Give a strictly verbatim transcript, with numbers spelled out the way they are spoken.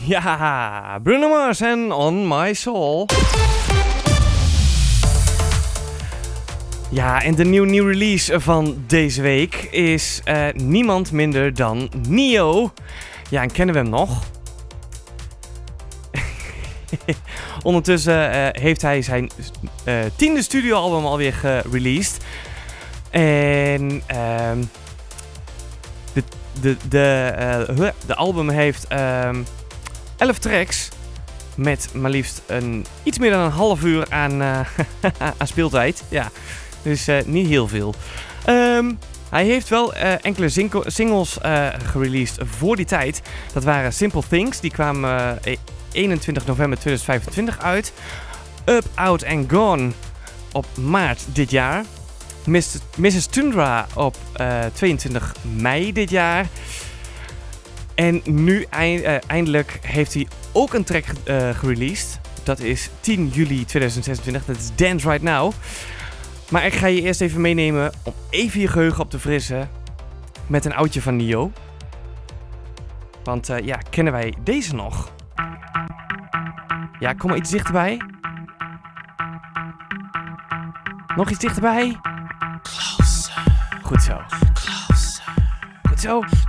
Ja, Bruno Mars en On My Soul. Ja, en de nieuwe nieuw release van deze week is uh, niemand minder dan Nio. Ja, en kennen we hem nog? Ondertussen uh, heeft hij zijn uh, tiende studioalbum alweer gereleased. En uh, de, de, de, uh, de album heeft uh, elf tracks met maar liefst een, iets meer dan een half uur aan, uh, aan speeltijd. Ja, dus uh, niet heel veel. Um, hij heeft wel uh, enkele zinko- singles uh, gereleased voor die tijd. Dat waren Simple Things, die kwamen uh, eenentwintig november tweeduizend vijfentwintig uit. Up, Out and Gone op maart dit jaar. missus Tundra op uh, tweeëntwintig mei dit jaar. En nu eind, uh, eindelijk heeft hij ook een track uh, gereleased. Dat is tien juli tweeduizend zesentwintig. Dat is Dance Right Now. Maar ik ga je eerst even meenemen om even je geheugen op te frissen met een oudje van Nio. Want uh, ja, kennen wij deze nog? Ja, kom maar iets dichterbij. Nog iets dichterbij. Closer. Goed zo. Closer. Goed zo.